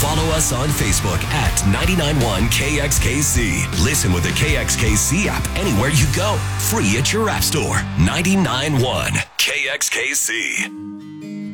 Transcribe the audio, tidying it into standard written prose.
Follow us on Facebook at 991 KXKC. Listen with the KXKC app anywhere you go. Free at your app store. 991 KXKC.